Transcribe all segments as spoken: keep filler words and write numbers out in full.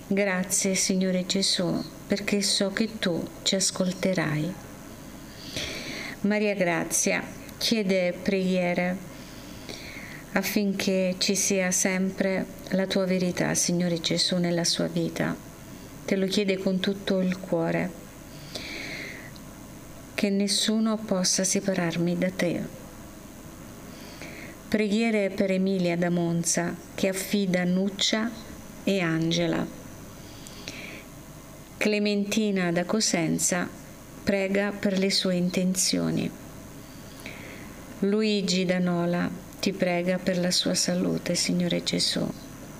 Grazie, Signore Gesù, perché so che Tu ci ascolterai. Maria Grazia chiede preghiere affinché ci sia sempre la Tua verità, Signore Gesù, nella sua vita. Te lo chiede con tutto il cuore, che nessuno possa separarmi da Te. Preghiere per Emilia da Monza, che affida Nuccia e Angela. Clementina da Cosenza prega per le sue intenzioni. Luigi da Nola ti prega per la sua salute, Signore Gesù.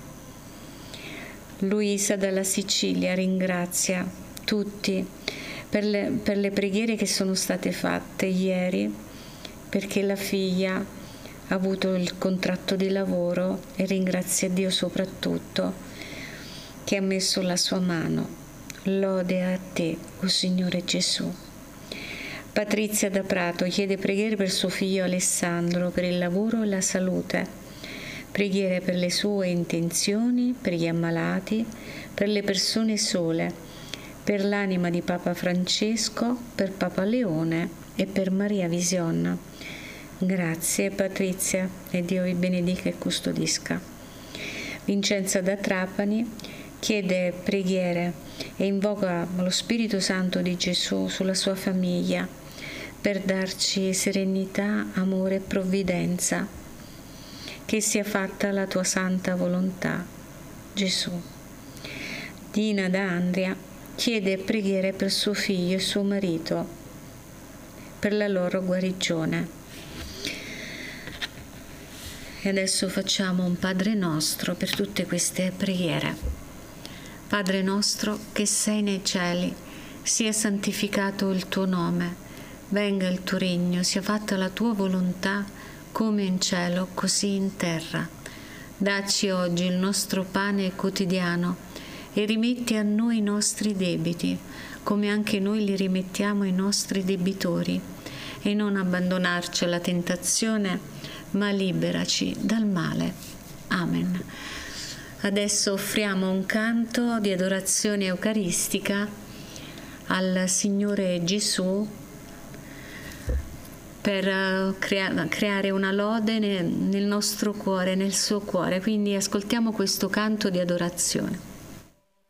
Luisa dalla Sicilia ringrazia tutti per le, per le preghiere che sono state fatte ieri, perché la figlia ha avuto il contratto di lavoro e ringrazia Dio soprattutto che ha messo la sua mano. Lode a te, o Signore Gesù. Patrizia da Prato chiede preghiere per suo figlio Alessandro, per il lavoro e la salute. Preghiere per le sue intenzioni, per gli ammalati, per le persone sole, per l'anima di Papa Francesco, per Papa Leone e per Maria Vision. Grazie Patrizia, e Dio vi benedica e custodisca. Vincenza da Trapani chiede preghiere e invoca lo Spirito Santo di Gesù sulla sua famiglia per darci serenità, amore e provvidenza. Che sia fatta la tua santa volontà, Gesù. Dina da Andria chiede preghiere per suo figlio e suo marito, per la loro guarigione. E adesso facciamo un Padre Nostro per tutte queste preghiere. Padre nostro che sei nei cieli, sia santificato il tuo nome, venga il tuo regno, sia fatta la tua volontà, come in cielo, così in terra. Dacci oggi il nostro pane quotidiano e rimetti a noi i nostri debiti, come anche noi li rimettiamo ai nostri debitori, e non abbandonarci alla tentazione, ma liberaci dal male. Amen. Adesso offriamo un canto di adorazione eucaristica al Signore Gesù per crea- creare una lode nel, nel nostro cuore, nel suo cuore. Quindi ascoltiamo questo canto di adorazione.